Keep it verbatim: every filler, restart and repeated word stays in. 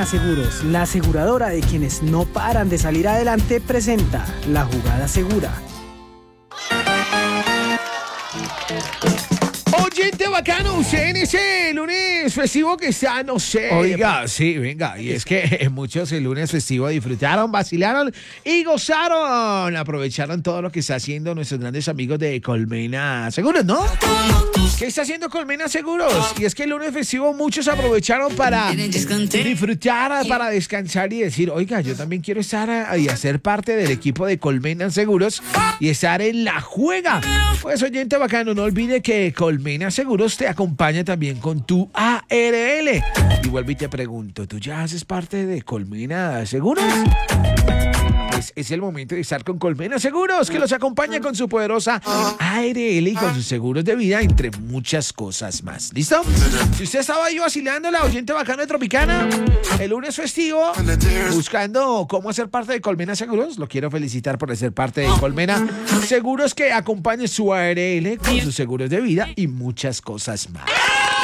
Colmena Seguros, la aseguradora de quienes no paran de salir adelante, presenta La Jugada Segura. Oyente bacano, usted en ese lunes festivo que está, no sé. Oiga, sí, venga, y es que muchos el lunes festivo disfrutaron, vacilaron y gozaron. Aprovecharon todo lo que está haciendo nuestros grandes amigos de Colmena Seguros, ¿no? ¿Qué está haciendo Colmena Seguros? Y es que el lunes festivo muchos aprovecharon para disfrutar, para descansar y decir, oiga, yo también quiero estar y hacer parte del equipo de Colmena Seguros y estar en la juega. Pues oyente bacano, no olvide que Colmena Seguros te acompaña también con tu A R L. Y vuelvo y te pregunto, ¿tú ya haces parte de Colmena Seguros? Pues es el momento de estar con Colmena Seguros, que los acompaña con su poderosa A R L y con sus seguros de vida, entre muchas cosas más. ¿Listo? Si usted estaba ahí vacilando, la oyente bacana de Tropicana, el lunes festivo, buscando cómo hacer parte de Colmena Seguros, lo quiero felicitar por ser parte de Colmena Seguros, que acompañe su A R L con sus seguros de vida y muchas cosas más.